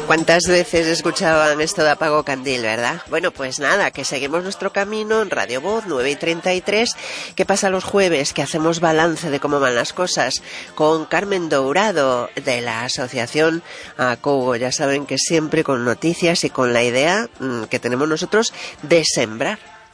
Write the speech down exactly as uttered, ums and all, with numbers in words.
¿Cuántas veces escuchaban esto de Apago Candil, verdad? Bueno, pues nada, que seguimos nuestro camino en Radio Voz nueve y treinta y tres. ¿Qué pasa los jueves? Que hacemos balance de cómo van las cosas con Carmen Dourado de la asociación ACOGO. Ya saben que siempre con noticias y con la idea mmm, que tenemos nosotros de sembrar.